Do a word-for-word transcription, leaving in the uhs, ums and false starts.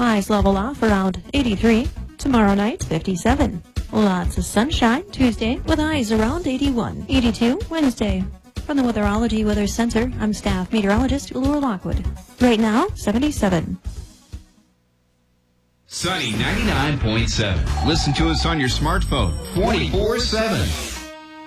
Highs level off around eighty-three. Tomorrow night, fifty-seven. Lots of sunshine Tuesday with highs around eighty-one. eighty-two Wednesday. From the Weatherology Weather Center, I'm staff meteorologist Laura Lockwood. Right now, seventy-seven. Sunny ninety-nine point seven. Listen to us on your smartphone twenty-four seven.